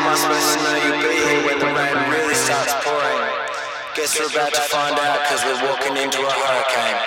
am I supposed to know you'll be here when the rain really starts pouring? Guess we're about to find out, cause we're walking into a hurricane.